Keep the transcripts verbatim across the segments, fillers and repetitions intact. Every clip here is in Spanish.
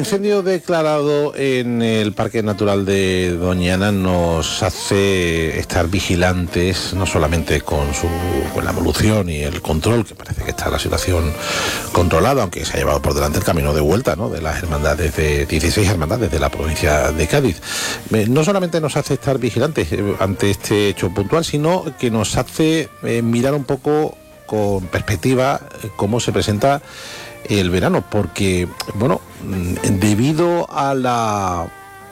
incendio declarado en el Parque Natural de Doñana nos hace estar vigilantes, no solamente con, su, con la evolución y el control, que parece que está la situación controlada, aunque se ha llevado por delante el camino de vuelta, ¿no?, de las hermandades, de dieciséis hermandades de la provincia de Cádiz. No solamente nos hace estar vigilantes ante este hecho puntual, sino que nos hace eh, mirar un poco con perspectiva cómo se presenta el verano, porque, bueno, debido a la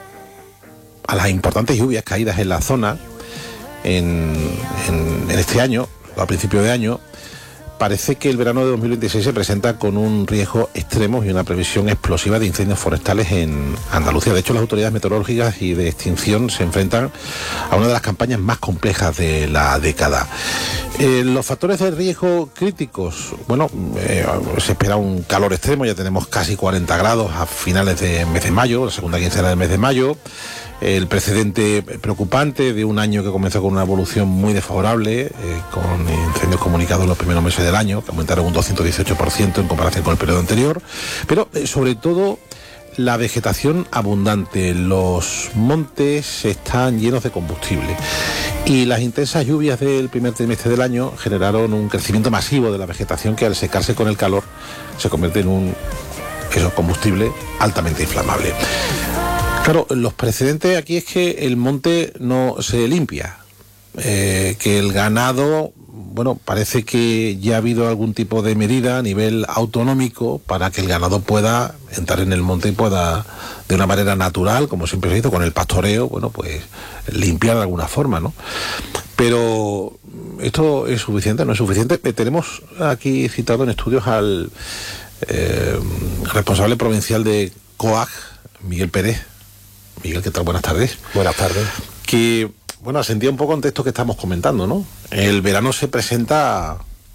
a las importantes lluvias caídas en la zona en, en, en este año, a principio de año, parece que el verano de dos mil veintiséis se presenta con un riesgo extremo y una previsión explosiva de incendios forestales en Andalucía. De hecho, las autoridades meteorológicas y de extinción se enfrentan a una de las campañas más complejas de la década. Eh, los factores de riesgo críticos, bueno, eh, se espera un calor extremo, ya tenemos casi cuarenta grados a finales del mes de mayo, la segunda quincena del mes de mayo. El precedente preocupante de un año que comenzó con una evolución muy desfavorable, eh, con incendios comunicados en los primeros meses del año, que aumentaron un doscientos dieciocho por ciento en comparación con el periodo anterior, pero eh, sobre todo la vegetación abundante. Los montes están llenos de combustible y las intensas lluvias del primer trimestre del año generaron un crecimiento masivo de la vegetación que, al secarse con el calor, se convierte en un eso, combustible altamente inflamable. Claro, los precedentes aquí es que el monte no se limpia, eh, que el ganado, bueno, parece que ya ha habido algún tipo de medida a nivel autonómico para que el ganado pueda entrar en el monte y pueda, de una manera natural, como siempre se hizo con el pastoreo, bueno, pues limpiar de alguna forma, ¿no? Pero esto es suficiente, no es suficiente. Tenemos aquí citado en estudios al eh, responsable provincial de COAG, Miguel Pérez. Miguel, ¿qué tal? Buenas tardes. Buenas tardes. Que, bueno, asentía un poco ante esto que estamos comentando, ¿no? El verano se presenta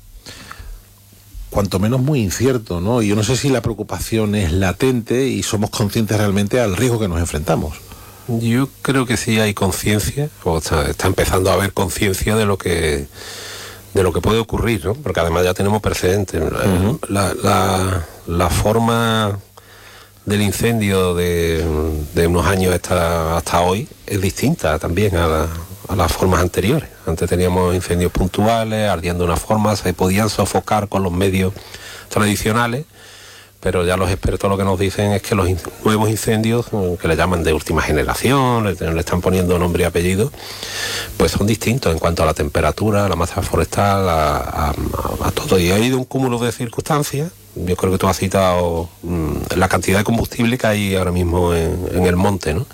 cuanto menos muy incierto, ¿no? Y yo no sé si la preocupación es latente y somos conscientes realmente al riesgo que nos enfrentamos. Yo creo que sí hay conciencia, o está, está empezando a haber conciencia de lo que de lo que puede ocurrir, ¿no? Porque además ya tenemos precedentes. Uh-huh. La, la, la forma del incendio de, de unos años hasta, hasta hoy es distinta también a, la, a las formas anteriores. Antes teníamos incendios puntuales, ardiendo de una forma, se podían sofocar con los medios tradicionales, pero ya los expertos lo que nos dicen es que los in- nuevos incendios, que le llaman de última generación, le, le están poniendo nombre y apellido, pues son distintos en cuanto a la temperatura, a la masa forestal, a, a, a todo. Y ha habido un cúmulo de circunstancias. Yo creo que tú has citado mmm, la cantidad de combustible que hay ahora mismo en, en el monte, ¿no?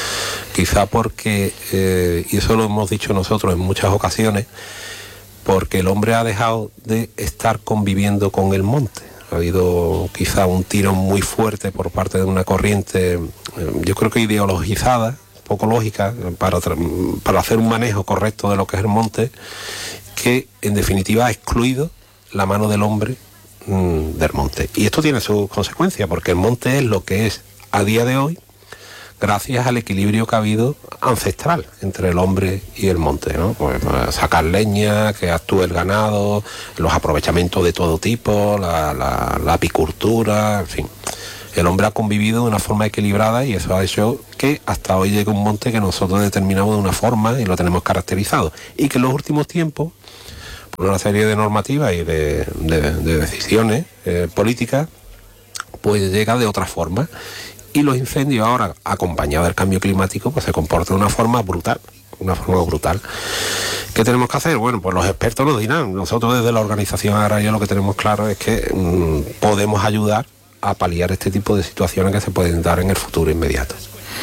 Quizá porque, eh, y eso lo hemos dicho nosotros en muchas ocasiones, porque el hombre ha dejado de estar conviviendo con el monte. Ha habido quizá un tiro muy fuerte por parte de una corriente, eh, yo creo que ideologizada, poco lógica, para, para hacer un manejo correcto de lo que es el monte, que en definitiva ha excluido la mano del hombre del monte. Y esto tiene sus consecuencias, porque el monte es lo que es a día de hoy gracias al equilibrio que ha habido ancestral entre el hombre y el monte, ¿no? Pues sacar leña, que actúe el ganado, los aprovechamientos de todo tipo, la, la, la apicultura, en fin. El hombre ha convivido de una forma equilibrada y eso ha hecho que hasta hoy llegue un monte que nosotros determinamos de una forma y lo tenemos caracterizado. Y que en los últimos tiempos, por una serie de normativas y de, de, de decisiones eh, políticas, pues llega de otra forma. Y los incendios ahora, acompañados del cambio climático, pues se comportan de una forma brutal, una forma brutal. ¿Qué tenemos que hacer? Bueno, pues los expertos nos dirán. Nosotros desde la organización agraria lo que tenemos claro es que mmm, podemos ayudar a paliar este tipo de situaciones que se pueden dar en el futuro inmediato.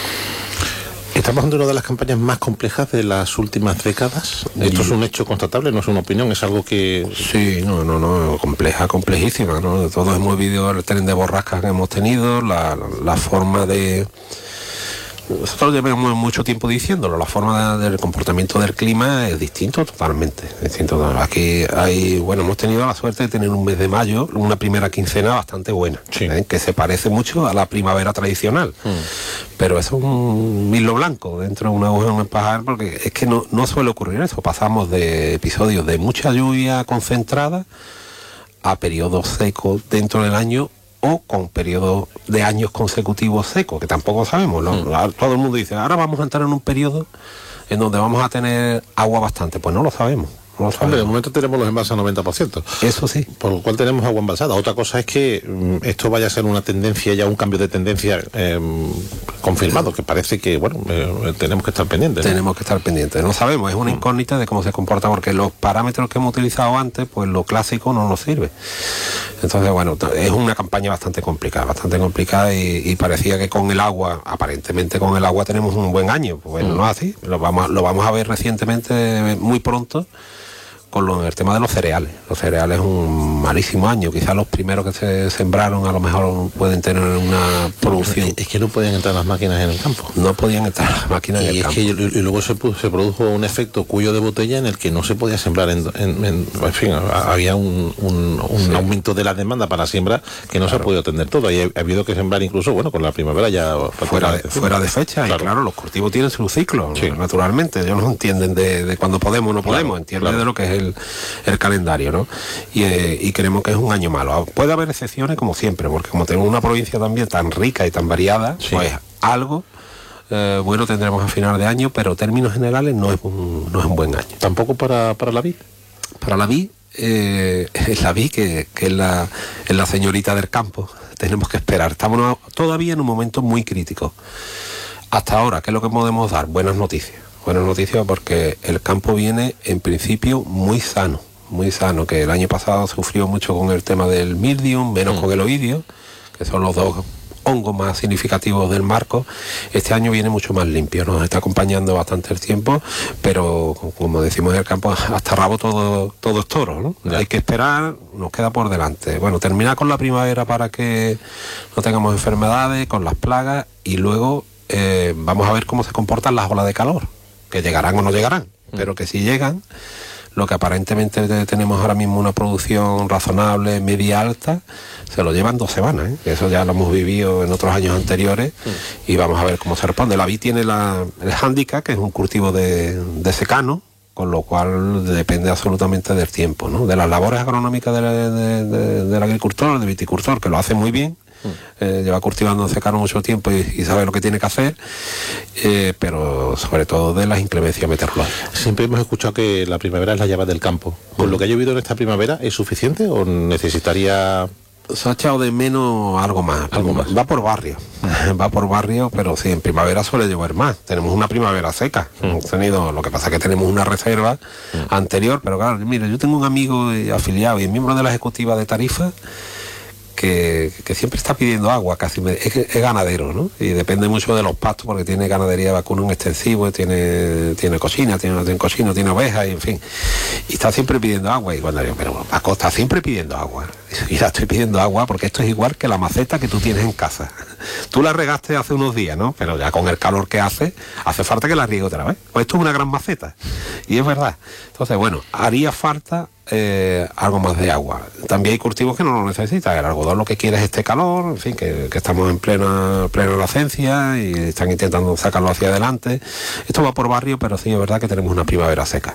Estamos ante una de las campañas más complejas de las últimas décadas. Esto es un hecho constatable, no es una opinión, es algo que... Sí, no, no, no, compleja, complejísima, ¿no? Todos hemos vivido el tren de borrascas que hemos tenido, la, la forma de... Nosotros llevamos mucho tiempo diciéndolo, la forma de, del comportamiento del clima es distinto totalmente. Es distinto. Aquí hay, bueno, hemos tenido la suerte de tener un mes de mayo, una primera quincena bastante buena, sí. ¿eh? Que se parece mucho a la primavera tradicional. Mm. Pero eso es un hilo blanco dentro de una aguja en un pajar, porque es que no, no suele ocurrir eso. Pasamos de episodios de mucha lluvia concentrada a periodos secos dentro del año o con periodos de años consecutivos secos, que tampoco sabemos, ¿no? Mm. Todo el mundo dice, ahora vamos a entrar en un periodo en donde vamos a tener agua bastante. Pues no lo sabemos. No lo sabemos. Hombre, de momento tenemos los embalses al noventa por ciento. Eso sí. Por lo cual tenemos agua embalsada. Otra cosa es que mm, esto vaya a ser una tendencia, ya un cambio de tendencia eh, confirmado, que parece que, bueno, eh, tenemos que estar pendientes, ¿no? Tenemos que estar pendientes. No sabemos, es una incógnita de cómo se comporta, porque los parámetros que hemos utilizado antes, pues lo clásico no nos sirve. Entonces, bueno, es una campaña bastante complicada, bastante complicada y, y parecía que con el agua, aparentemente con el agua tenemos un buen año. Pues bueno, mm. no es así. Lo vamos, lo vamos a ver recientemente, muy pronto, con lo, el tema de los cereales. Los cereales es un malísimo año. Quizás los primeros que se sembraron a lo mejor pueden tener una producción. Es que no podían entrar las máquinas en el campo. No podían entrar las máquinas y en el es campo. Que, y luego se, se produjo un efecto cuello de botella en el que no se podía sembrar. En, en, en, en fin, había un, un, un sí. aumento de la demanda para siembra que no claro. se ha podido atender todo. Y ha, ha habido que sembrar incluso, bueno, con la primavera ya... Fuera de, fuera de fecha. Claro. Y claro, los cultivos tienen su ciclo, sí. naturalmente. Ellos no entienden de, de cuando podemos o no podemos. Claro, entienden claro. de lo que es el El, el calendario, ¿no? Y, eh, y creemos que es un año malo. Puede haber excepciones como siempre, porque como tenemos una provincia también tan rica y tan variada, sí. pues algo eh, bueno tendremos a final de año, pero en términos generales no es un, no es un buen año. ¿Tampoco para, para la vid? Para la vid, eh, la vid que, que es, la, es la señorita del campo. Tenemos que esperar. Estamos todavía en un momento muy crítico. Hasta ahora, ¿qué es lo que podemos dar? Buenas noticias. Buenas noticias porque el campo viene en principio muy sano, muy sano, que el año pasado sufrió mucho con el tema del mildium, menos mm. con el oidio, que son los dos hongos más significativos del marco. Este año viene mucho más limpio, nos está acompañando bastante el tiempo, pero como decimos en el campo, hasta rabo todo, todo es toro, ¿no? Ya. Hay que esperar, nos queda por delante. Bueno, terminar con la primavera para que no tengamos enfermedades, con las plagas, y luego eh, vamos a ver cómo se comportan las olas de calor, que llegarán o no llegarán, mm. pero que si llegan, lo que aparentemente tenemos ahora mismo una producción razonable, media alta, se lo llevan dos semanas, ¿eh? Eso ya lo hemos vivido en otros años anteriores mm. y vamos a ver cómo se responde. La vid tiene la, el hándicap, que es un cultivo de, de secano, con lo cual depende absolutamente del tiempo, ¿no? De las labores agronómicas de la, de, de, del agricultor, del viticultor, que lo hace muy bien. Eh, lleva cultivando en secano mucho tiempo y, y sabe lo que tiene que hacer, eh, pero sobre todo de las inclemencias meteorológicas. Siempre hemos escuchado que la primavera es la llave del campo. ¿Con mm. lo que ha llovido en esta primavera es suficiente o necesitaría...? Se ha echado de menos algo más. Algo más. Va por barrio, va por barrio, pero sí, en primavera suele llover más. Tenemos una primavera seca. Mm. Hemos tenido, lo que pasa es que tenemos una reserva mm. anterior, pero claro, mira, yo tengo un amigo afiliado y miembro de la ejecutiva de Tarifa Que, que siempre está pidiendo agua, casi me, es, es ganadero, ¿no? Y depende mucho de los pastos, porque tiene ganadería de vacuno extensivo, tiene, tiene cocina, tiene, tiene cocina, tiene ovejas, y en fin. Y está siempre pidiendo agua. Y cuando yo, pero Paco, está siempre pidiendo agua. Y la estoy pidiendo agua porque esto es igual que la maceta que tú tienes en casa. Tú la regaste hace unos días, ¿no? Pero ya con el calor que hace, hace falta que la riegue otra vez. Pues esto es una gran maceta. Y es verdad. Entonces, bueno, haría falta Eh, algo más de agua. También hay cultivos que no lo necesitan. El algodón lo que quiere es este calor, en fin, que, que estamos en plena plena lacencia y están intentando sacarlo hacia adelante. Esto va por barrio, pero sí es verdad que tenemos una primavera seca.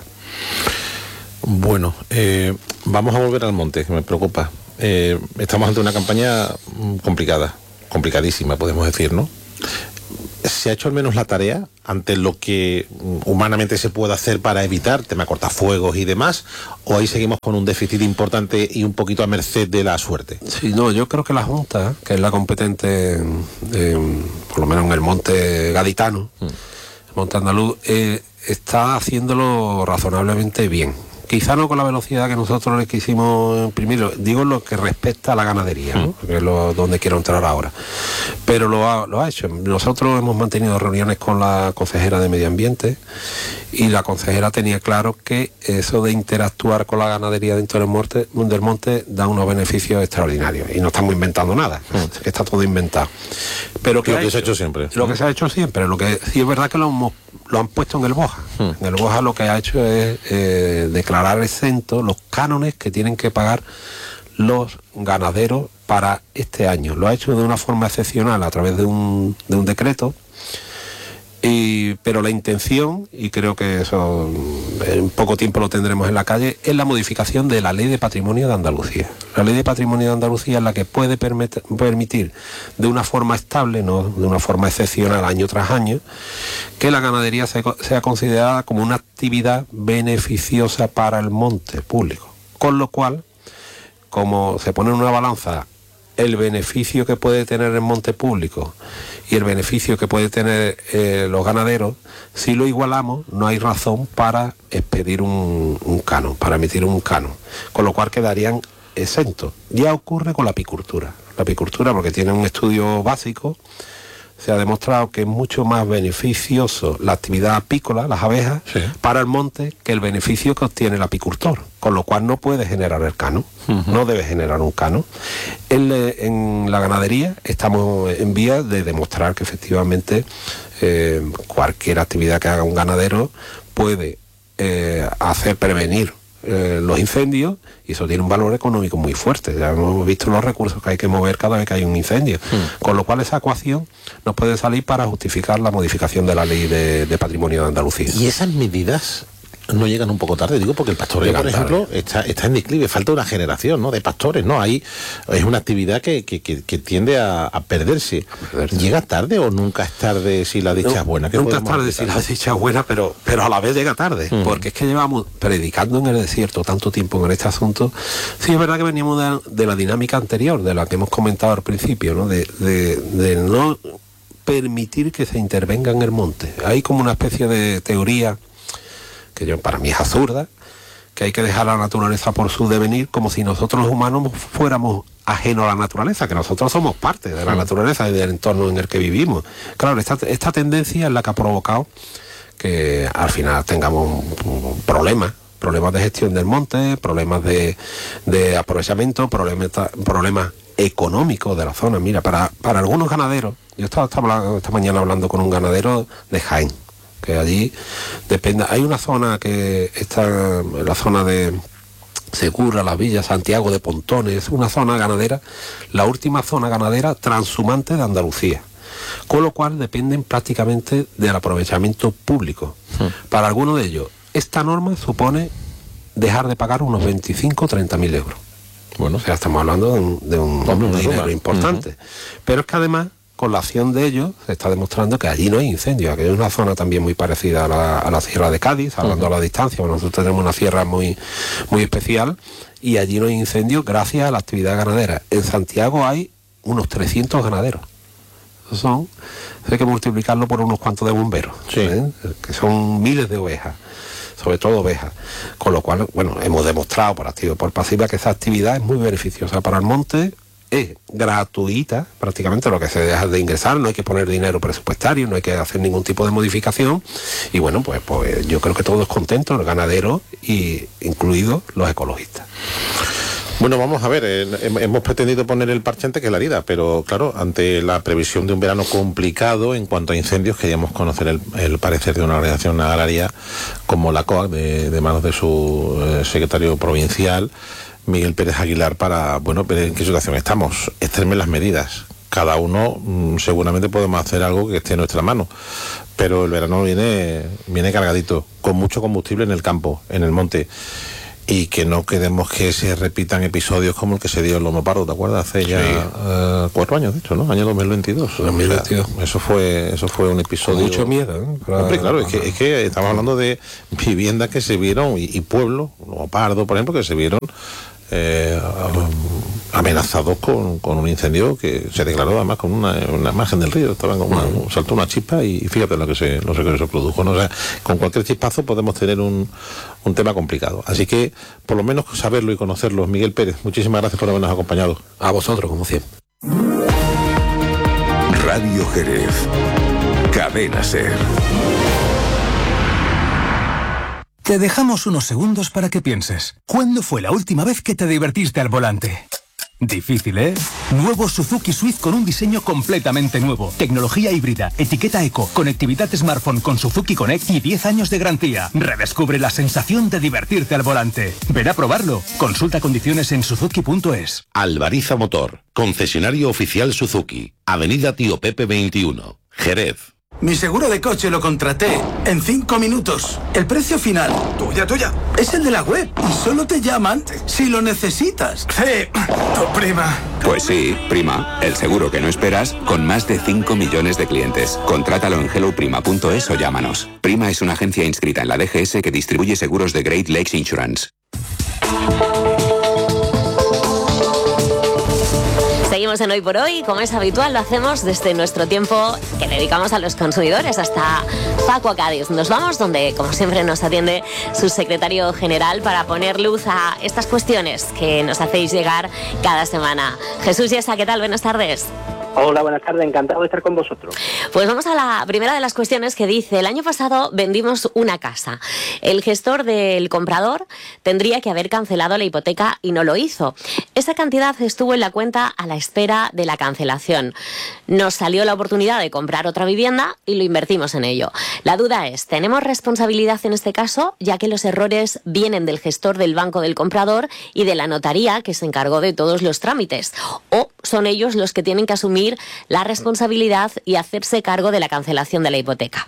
Bueno, eh, vamos a volver al monte, que me preocupa. Eh, estamos ante una campaña complicada, complicadísima, podemos decir, ¿no? ¿Se ha hecho al menos la tarea ante lo que humanamente se puede hacer para evitar tema cortafuegos y demás? ¿O ahí seguimos con un déficit importante y un poquito a merced de la suerte? Sí, no, yo creo que la Junta, que es la competente, eh, por lo menos en el monte gaditano, mm. el monte andaluz, eh, está haciéndolo razonablemente bien. Quizá no con la velocidad que nosotros les quisimos imprimir, digo lo que respecta a la ganadería, ¿no? Que es lo, donde quiero entrar ahora. Pero lo ha, lo ha hecho. Nosotros hemos mantenido reuniones con la consejera de Medio Ambiente y la consejera tenía claro que eso de interactuar con la ganadería dentro del monte, del monte da unos beneficios extraordinarios. Y no estamos inventando nada, mm. que está todo inventado. Pero que lo que se ha hecho siempre. Lo que se ha hecho siempre. Lo que sí es verdad que lo, hemos, lo han puesto en el BOJA. Mm. En el BOJA lo que ha hecho es eh, declarar exentos los cánones que tienen que pagar los ganaderos para este año. Lo ha hecho de una forma excepcional a través de un, de un decreto Y, pero la intención, y creo que eso en poco tiempo lo tendremos en la calle, es la modificación de la Ley de Patrimonio de Andalucía. La Ley de Patrimonio de Andalucía es la que puede permit- permitir de una forma estable, no de una forma excepcional año tras año, que la ganadería se, sea considerada como una actividad beneficiosa para el monte público. Con lo cual, como se pone en una balanza el beneficio que puede tener el monte público y el beneficio que puede tener eh, los ganaderos, si lo igualamos, no hay razón para expedir un, un canon, para emitir un canon, con lo cual quedarían exentos. Ya ocurre con la apicultura. La apicultura, porque tiene un estudio básico, se ha demostrado que es mucho más beneficioso la actividad apícola, las abejas, sí, para el monte que el beneficio que obtiene el apicultor, con lo cual no puede generar el canon, uh-huh. no debe generar un canon. En, en la ganadería estamos en vías de demostrar que efectivamente eh, cualquier actividad que haga un ganadero puede eh, hacer prevenir Eh, los incendios, y eso tiene un valor económico muy fuerte. Ya hemos visto los recursos que hay que mover cada vez que hay un incendio, mm. con lo cual esa ecuación nos puede salir para justificar la modificación de la Ley de, de Patrimonio de Andalucía. ¿Y esas medidas no llegan un poco tarde? Digo, porque el pastoreo, por ejemplo, está, está en declive, falta una generación, ¿no?, de pastores, ¿no? Ahí es una actividad que, que, que, que tiende a, a, perderse. a perderse. ¿Llega tarde o nunca es tarde si la dicha no, es buena? Nunca es tarde si la dicha es buena, pero, pero a la vez llega tarde, mm. porque es que llevamos predicando en el desierto tanto tiempo en este asunto. Sí, es verdad que veníamos de, de la dinámica anterior, de la que hemos comentado al principio, ¿no?, de, de, de no permitir que se intervenga en el monte. Hay como una especie de teoría que yo, para mí es absurda, que hay que dejar a la naturaleza por su devenir, como si nosotros los humanos fuéramos ajenos a la naturaleza, que nosotros somos parte de la naturaleza y del entorno en el que vivimos. Claro, esta, esta tendencia es la que ha provocado que al final tengamos problemas, problemas de gestión del monte, problemas de, de aprovechamiento, problemas, problemas económicos de la zona. Mira, para, para algunos ganaderos, yo estaba esta, esta mañana hablando con un ganadero de Jaén, que allí depende, hay una zona que está en la zona de Segura, Las Villas, Santiago de Pontones, una zona ganadera, la última zona ganadera transhumante de Andalucía, con lo cual dependen prácticamente del aprovechamiento público. Sí. Para algunos de ellos, esta norma supone dejar de pagar unos veinticinco o treinta mil euros. Bueno, o sea, estamos hablando de un, de un, un dinero suma. importante. Uh-huh. Pero es que además, con la acción de ellos, se está demostrando que allí no hay incendios, que es una zona también muy parecida a la, a la Sierra de Cádiz, hablando uh-huh. a la distancia. Bueno, nosotros tenemos una sierra muy, muy especial, y allí no hay incendios gracias a la actividad ganadera. En Santiago hay unos trescientos ganaderos. Esos son, hay que multiplicarlo por unos cuantos de bomberos, sí. ¿eh? Que son miles de ovejas, sobre todo ovejas. Con lo cual, bueno, hemos demostrado por activa y por pasiva que esa actividad es muy beneficiosa para el monte. Es gratuita, prácticamente lo que se deja de ingresar, no hay que poner dinero presupuestario, no hay que hacer ningún tipo de modificación, y bueno, pues, pues yo creo que todos contentos, el ganadero y incluidos los ecologistas. Bueno, vamos a ver, eh, hemos pretendido poner el parche antes que la herida, pero claro, ante la previsión de un verano complicado en cuanto a incendios, queríamos conocer el, el parecer de una organización agraria como la C O A C, de, de manos de su eh, secretario provincial, Miguel Pérez Aguilar, para, bueno, ver en qué situación estamos. Extremen las medidas. Cada uno mmm, seguramente podemos hacer algo que esté en nuestra mano, pero el verano viene, viene cargadito, con mucho combustible en el campo, en el monte, y que no queremos que se repitan episodios como el que se dio en Lomo Pardo, ¿te acuerdas? Hace ya sí. uh, cuatro años, de hecho, ¿no? Año dos mil veintidós. dos mil veintidós. O sea, eso fue, eso fue un episodio. Con mucho miedo, ¿eh? Para... Hombre, claro, es que, es que estamos hablando de viviendas que se vieron, y, y pueblos, Lomo Pardo, por ejemplo, que se vieron Eh, amenazados con, con un incendio que se declaró además con una, una margen del río, estaban con una, uh-huh. saltó una chispa y fíjate lo que se, lo que se produjo, ¿no? O sea, con cualquier chispazo podemos tener un, un tema complicado, así que por lo menos saberlo y conocerlo. Miguel Pérez, muchísimas gracias por habernos acompañado. A vosotros, como siempre. Radio Jerez, Cadena Ser. Te dejamos unos segundos para que pienses. ¿Cuándo fue la última vez que te divertiste al volante? Difícil, ¿eh? Nuevo Suzuki Swift con un diseño completamente nuevo. Tecnología híbrida, etiqueta eco, conectividad smartphone con Suzuki Connect y diez años de garantía. Redescubre la sensación de divertirte al volante. Ven a probarlo. Consulta condiciones en suzuki punto es. Albariza Motor, concesionario oficial Suzuki. Avenida Tío Pepe veintiuno, Jerez. Mi seguro de coche lo contraté en cinco minutos. El precio final, tuya, tuya, es el de la web y solo te llaman si lo necesitas. Sí, tu prima. Pues sí, Prima, el seguro que no esperas con más de cinco millones de clientes. Contrátalo en hello prima punto es o llámanos. Prima es una agencia inscrita en la D G S que distribuye seguros de Great Lakes Insurance. Seguimos en Hoy por Hoy, como es habitual, lo hacemos desde nuestro tiempo que dedicamos a los consumidores hasta Facua Cádiz. Nos vamos donde, como siempre, nos atiende su secretario general para poner luz a estas cuestiones que nos hacéis llegar cada semana. Jesús Yesa, ¿qué tal? Buenas tardes. Hola, buenas tardes, encantado de estar con vosotros. Pues vamos a la primera de las cuestiones que dice: el año pasado vendimos una casa. El gestor del comprador tendría que haber cancelado la hipoteca y no lo hizo. Esa cantidad estuvo en la cuenta a la espera de la cancelación. Nos salió la oportunidad de comprar otra vivienda y lo invertimos en ello. La duda es, ¿tenemos responsabilidad en este caso, ya que los errores vienen del gestor del banco del comprador y de la notaría que se encargó de todos los trámites? ¿O son ellos los que tienen que asumir la responsabilidad y hacerse cargo de la cancelación de la hipoteca?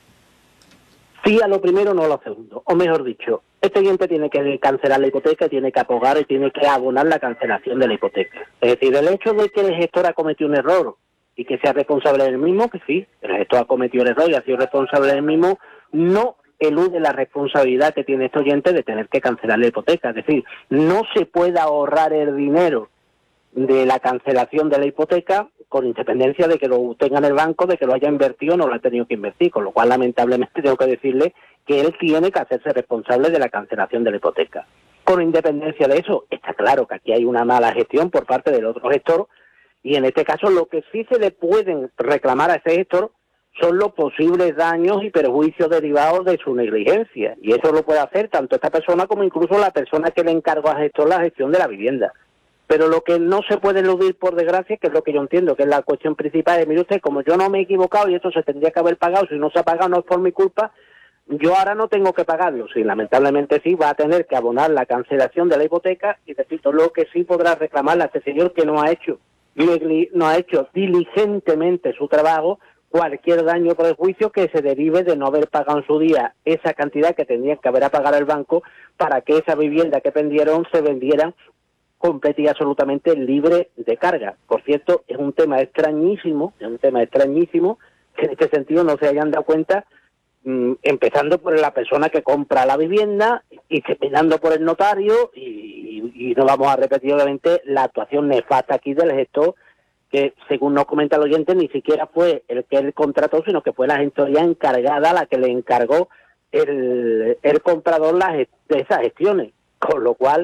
Sí a lo primero, no a lo segundo. O mejor dicho, este cliente tiene que cancelar la hipoteca, tiene que abogar y tiene que abonar la cancelación de la hipoteca. Es decir, el hecho de que el gestor ha cometido un error y que sea responsable del mismo, que sí, el gestor ha cometido el error y ha sido responsable del mismo, no elude la responsabilidad que tiene este oyente de tener que cancelar la hipoteca. Es decir, no se puede ahorrar el dinero de la cancelación de la hipoteca con independencia de que lo tenga en el banco, de que lo haya invertido o no lo ha tenido que invertir, con lo cual lamentablemente tengo que decirle que él tiene que hacerse responsable de la cancelación de la hipoteca. Con independencia de eso, está claro que aquí hay una mala gestión por parte del otro gestor y en este caso lo que sí se le pueden reclamar a ese gestor son los posibles daños y perjuicios derivados de su negligencia, y eso lo puede hacer tanto esta persona como incluso la persona que le encargó al gestor la gestión de la vivienda. Pero lo que no se puede eludir, por desgracia, que es lo que yo entiendo, que es la cuestión principal, es, mire usted, como yo no me he equivocado y esto se tendría que haber pagado, si no se ha pagado no es por mi culpa, yo ahora no tengo que pagarlo. Sí, lamentablemente sí, va a tener que abonar la cancelación de la hipoteca y, repito, lo que sí podrá reclamarle a este señor que no ha hecho, no ha hecho diligentemente su trabajo, cualquier daño o perjuicio que se derive de no haber pagado en su día esa cantidad que tendría que haber a pagar el banco para que esa vivienda que vendieron se vendiera completa y absolutamente libre de carga. Por cierto, es un tema extrañísimo, es un tema extrañísimo que en este sentido no se hayan dado cuenta, mmm, empezando por la persona que compra la vivienda y terminando por el notario y, y, y no vamos a repetir obviamente la actuación nefasta aquí del gestor, que según nos comenta el oyente ni siquiera fue el que él contrató, sino que fue la gestoría encargada la que le encargó el, el comprador las, de esas gestiones, con lo cual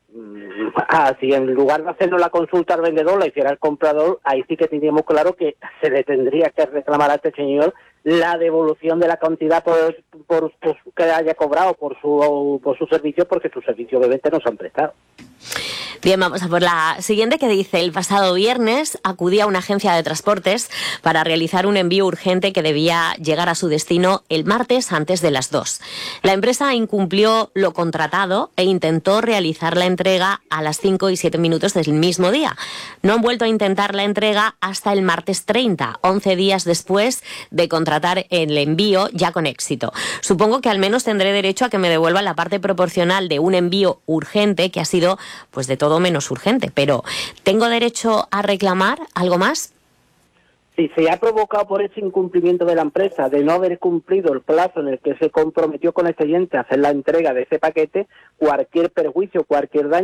Ah, si en lugar de hacernos la consulta al vendedor la hiciera el comprador, ahí sí que tendríamos claro que se le tendría que reclamar a este señor la devolución de la cantidad por, por, por que haya cobrado por su por su servicio, porque sus servicios obviamente no se han prestado. Bien, vamos a por la siguiente, que dice: el pasado viernes acudí a una agencia de transportes para realizar un envío urgente que debía llegar a su destino el martes antes de las dos. La empresa incumplió lo contratado e intentó realizar la entrega a las cinco y siete minutos del mismo día. No han vuelto a intentar la entrega hasta el martes treinta, once días después de contratar el envío ya con éxito. Supongo que al menos tendré derecho a que me devuelvan la parte proporcional de un envío urgente que ha sido pues de todo menos urgente, pero ¿tengo derecho a reclamar algo más? Si se ha provocado por ese incumplimiento de la empresa de no haber cumplido el plazo en el que se comprometió con el cliente a hacer la entrega de ese paquete, cualquier perjuicio, cualquier daño